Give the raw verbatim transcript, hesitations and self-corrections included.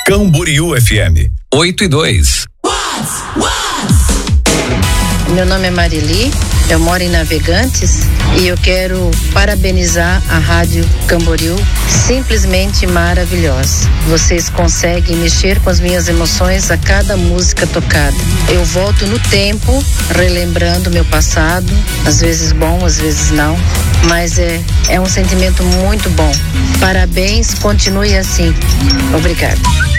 Camboriú F M. oito e dois. Meu nome é Marili, eu moro em Navegantes e eu quero parabenizar a Rádio Camboriú, simplesmente maravilhosa. Vocês conseguem mexer com as minhas emoções a cada música tocada. Eu volto no tempo, relembrando meu passado, às vezes bom, às vezes não, mas é, é um sentimento muito bom. Parabéns, continue assim. Obrigada.